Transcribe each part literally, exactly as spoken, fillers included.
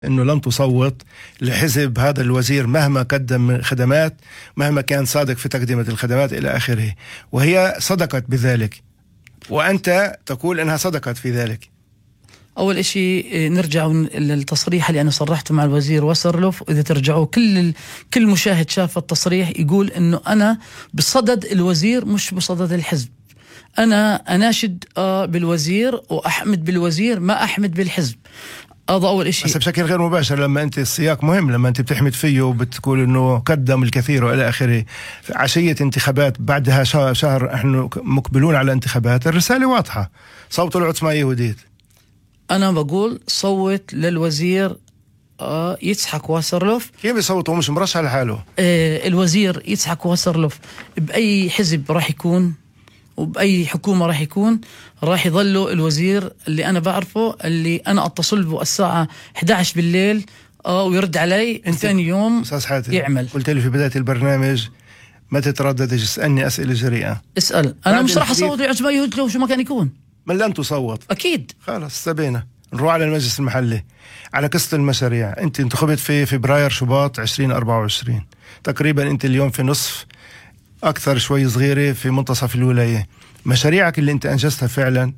أنه لن تصوت لحزب هذا الوزير مهما قدم خدمات، مهما كان صادق في تقديم الخدمات إلى آخره، وهي صدقت بذلك وأنت تقول أنها صدقت في ذلك. أول إشي نرجع للتصريح اللي أنا صرحته مع الوزير وسرلوف، إذا ترجعوا كل كل مشاهد شاف التصريح يقول إنه أنا بصدد الوزير مش بصدد الحزب. أنا أناشد بالوزير وأحمد بالوزير ما أحمد بالحزب. هذا أول إشي. بس بشكل غير مباشر لما أنت السياق مهم، لما أنت بتحمد فيه وبتقول إنه قدم الكثير وإلى آخره، عشية انتخابات بعدها شهر, شهر إحنا مقبلون على انتخابات، الرسالة واضحة، صوتوا العصمة يهوديت. أنا بقول صوت للوزير آه يسحق وسرلوف. كيف يصوتوا مش مرشح لحاله؟ آه الوزير يسحق وسرلوف بأي حزب راح يكون وبأي حكومة راح يكون، راح يظلوا الوزير اللي أنا بعرفه، اللي أنا أتصل به الساعة إحدى عشر بالليل آه ويرد علي ثاني يوم يعمل. قلت لي في بداية البرنامج ما تترددش، اسألني أسئلة جريئة. اسأل. أنا مش راح أصوت لعصمة يهود لو شو ما كان يكون. من لن تصوت أكيد. خلاص استبينا. نروح على المجلس المحلي على قصة المشاريع. أنت انتخبت في فبراير شباط عشرين أربعة وعشرين، تقريبا أنت اليوم في نصف أكثر شوي صغيرة في منتصف الولاية. مشاريعك اللي أنت أنجزتها فعلا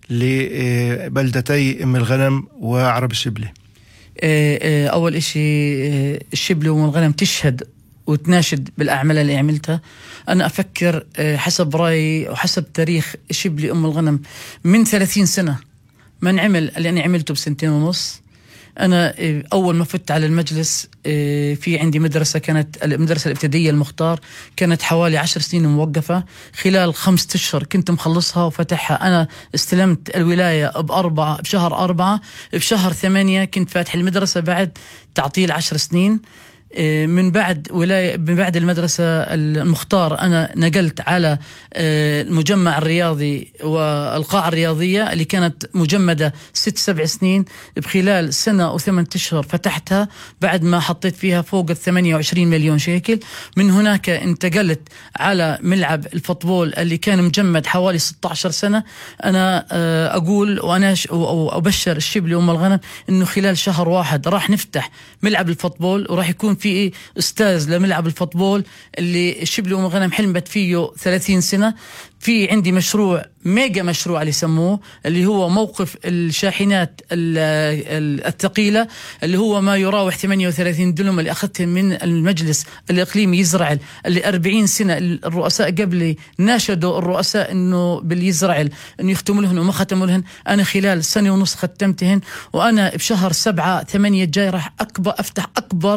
لبلدتي أم الغنم وعرب الشبلي. أول إشي الشبلي وأم الغنم تشهد وتناشد بالأعمال اللي عملتها. أنا أفكر حسب رأيي وحسب تاريخ شبلي أم الغنم من ثلاثين سنة ما نعمل اللي أنا عملته بسنتين ونص. أنا أول ما فت على المجلس في عندي مدرسة، كانت المدرسة الابتدائية المختار، كانت حوالي عشر سنين موقفة، خلال خمسة أشهر كنت مخلصها وفتحها. أنا استلمت الولاية بأربعة بشهر أربعة، بشهر ثمانية كنت فاتح المدرسة بعد تعطيل عشر سنين. من بعد ولاية من بعد المدرسة المختار أنا نقلت على المجمع الرياضي والقاعة الرياضية اللي كانت مجمدة ست سبع سنين. بخلال سنة وثمان أشهر فتحتها بعد ما حطيت فيها فوق الثمانية وعشرين مليون شيكل. من هناك انتقلت على ملعب الفوتبول اللي كان مجمد حوالي ستة عشر سنة. أنا أقول وأنا أبشر الشبلي وأم الغنم إنه خلال شهر واحد راح نفتح ملعب الفوتبول، وراح يكون في أستاذ لملعب الفوتبول اللي الشبلي وأم الغنم حلمت فيه ثلاثين سنة. في عندي مشروع ميجا مشروع اللي يسموه اللي هو موقف الشاحنات الثقيلة اللي هو ما يراوح ثمانية وثلاثين دلم اللي أخذته من المجلس الإقليمي يزرعل، اللي أربعين سنة الرؤساء قبلي ناشدوا الرؤساء إنه باليزرعل إنه يختموا لهن وما ختموا لهن. أنا خلال سنة ونص ختمتهن، وأنا بشهر سبعة ثمانية الجاي راح أكبر أفتح أكبر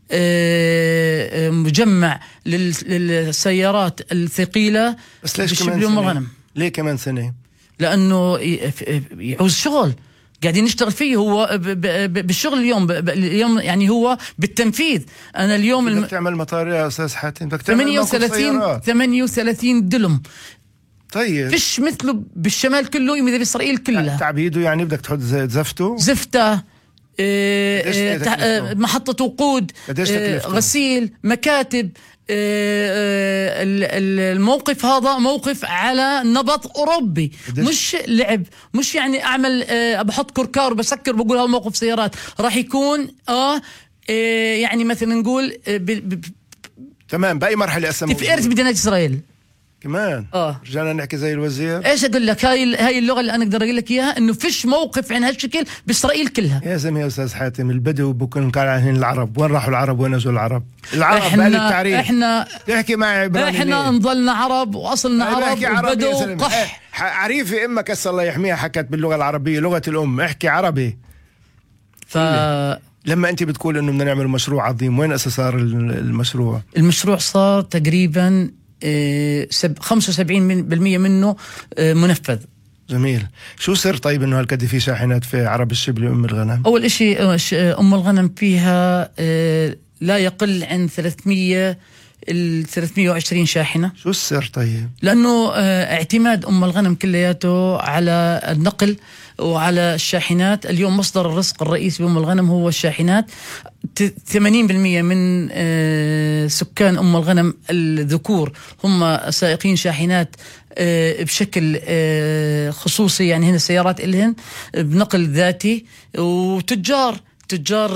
مجمع للسيارات الثقيلة. بس ليش كمان سنة؟ ليه كمان سنة؟ لأنه يعوز شغل قاعدين نشتغل فيه. هو بالشغل اليوم اليوم يعني هو بالتنفيذ. أنا اليوم بدك الم... تعمل مطار يا أستاذ حاتم، بدك تعمل ثمانية وثلاثين ثمانية وثلاثين دلم. طيب فيش مثله بالشمال كله، يمكن بإسرائيل كلها تعبيده. يعني بدك تحط زفته زفته إيه إيه محطة وقود إيه غسيل مكاتب. إيه الموقف هذا موقف على نبط أوروبي، مش لعب، مش يعني أعمل إيه بحط كركار بسكر بقول هذا موقف سيارات. راح يكون آه إيه يعني مثلا نقول إيه ب ب تمام بأي مرحلة أسموه في إرث مدينة إسرائيل كمان. اه رجعنا نحكي زي الوزير. ايش اقول لك؟ هاي هاي اللغه اللي انا اقدر اقول لك اياها، انه فيش موقف عن هالشكل باسرائيل كلها. يا زلمه يا استاذ حاتم، البدو بكون قاعدين العرب، وين راحوا العرب؟ وين اجوا العرب؟ العرب بقى التعريف. احنا تحكي معي عبراني. احنا نضلنا عرب واصلنا عرب وبدو قح. عريفه امك هسه الله يحميها حكت باللغه العربيه لغه الام، احكي عربي. ف لما انت بتقول انه بدنا نعمل مشروع عظيم، وين اساس صار المشروع؟ المشروع صار تقريبا خمسة وسبعين بالمية منه منفذ. جميل. شو سر طيب انه هالقد في شاحنات في عرب الشبلي وام الغنم؟ اول اشي ام الغنم فيها لا يقل عن ثلاثمية ال ثلاثمية وعشرين شاحنة. شو السر طيب؟ لانه اعتماد ام الغنم كلياته على النقل وعلى الشاحنات. اليوم مصدر الرزق الرئيسي بأم الغنم هو الشاحنات. ثمانين بالمية من سكان أم الغنم الذكور هم سائقين شاحنات بشكل خصوصي، يعني هنا سيارات إلهن بنقل ذاتي، وتجار تجار